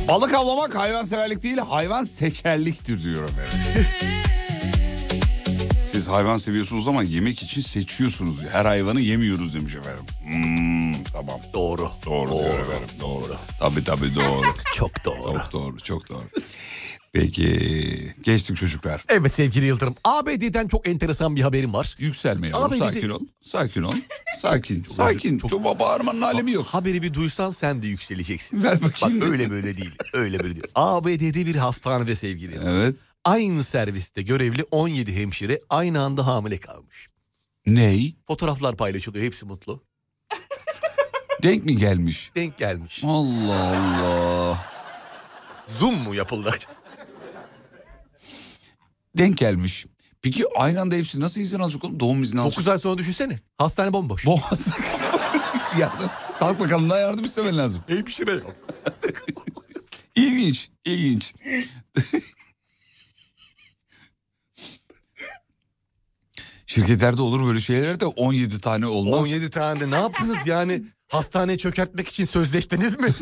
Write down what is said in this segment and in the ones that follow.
Balık avlamak hayvanseverlik değil, hayvan seçerliktir diyor efendim. Siz hayvan seviyorsunuz ama yemek için seçiyorsunuz. Her hayvanı yemiyoruz demiş efendim. Tamam. Doğru. Doğru diyor efendim. Doğru. Tabii doğru. Çok doğru. Çok doğru. Peki geçtik çocuklar. Evet sevgili Yıldırım. ABD'den çok enteresan bir haberim var. Yükselme yavrum, sakin ol. Sakin. Çok bağırmanın alemi yok. Haberi bir duysan sen de yükseleceksin. Ver bakayım. Bak öyle böyle değil. ABD'de bir hastanede sevgili Yıldırım. Evet. Aynı serviste görevli 17 hemşire aynı anda hamile kalmış. Ney? Fotoğraflar paylaşılıyor, hepsi mutlu. Denk mi gelmiş? Denk gelmiş. Allah Allah. Zoom mu yapıldı? Denk gelmiş. Peki aynı anda hepsi nasıl izin alacak oğlum? Doğum izni alacak. 9 ay sonra düşünsene. Hastane bomboş. Boğaz'da Sağlık Bakanlığı'na yardım istemen lazım. Hemşire yok. İlginç. Şirketlerde olur böyle şeyler de 17 tane olmaz. 17 tane de ne yaptınız yani? Hastaneyi çökertmek için sözleştiniz mi?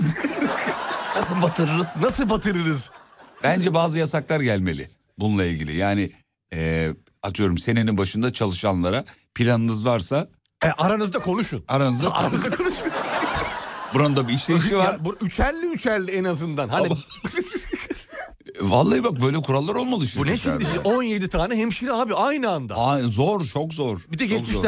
Nasıl batırırız? Bence bazı yasaklar gelmeli bununla ilgili. Yani atıyorum senenin başında çalışanlara planınız varsa... aranızda konuşun. Aranızda konuşun. Buranın da bir işleyişi var. Ya, bu üçerli en azından. Hani... Vallahi bak böyle kurallar olmalı işte. Bu ne şimdi? 17 tane hemşire abi aynı anda. Zor, çok zor. Bir de geçmişler